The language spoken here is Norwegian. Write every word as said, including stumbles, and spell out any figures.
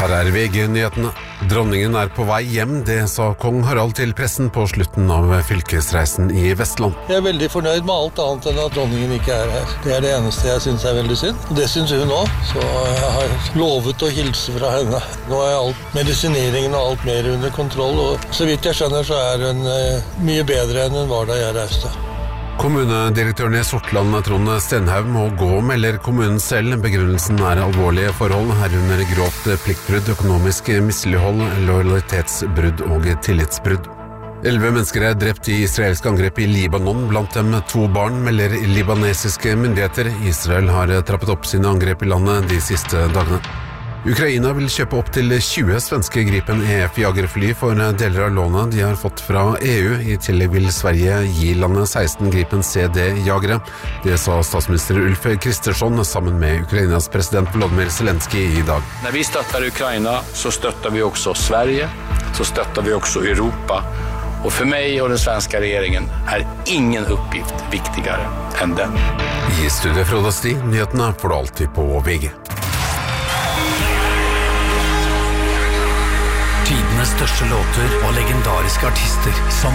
Her er V G-nyhetene. Dronningen er på vei hjem, det sa kong Harald til pressen på slutten av fylkesreisen i Vestland. Jeg er veldig fornøyd med alt annet enn at dronningen ikke er her. Det er det eneste jeg synes er veldig synd. Det synes hun også, så jeg har lovet å hilse fra henne. Nå er alt medisineringen og alt mer under kontroll, og så vidt jeg skjønner så er hun mye bedre enn hun var da jeg reiste. Kommunedirektøren i Sortland, Trond Stenhaug, må gå, melder kommunen selv. Begrunnelsen er alvorlige forhold, herunder grovt pliktbrudd, økonomisk mislighold, lojalitetsbrudd og tillitsbrudd. Elleve mennesker er drept i israelsk angrep i Libanon, blant dem to barn, melder libanesiske myndigheter. Israel har trappet opp sine angrep i landet de siste dagene. Ukraina vil kjøpe opp til tjue svenske Gripen E F-jagerfly for deler av lånet de har fått fra E U. I tillegg vil Sverige gi landet seksten Gripen C D-jagere. Det sa statsminister Ulf Kristersson sammen med Ukrainas president Volodymyr Zelensky i dag. Når vi støtter Ukraina så støtter vi også Sverige, så støtter vi også Europa. Og for meg og den svenske regjeringen er ingen oppgift viktigere enn den. I studiet Frode Sti, nyhetene får du alltid på V G. Tidenes største låter og legendariske artister som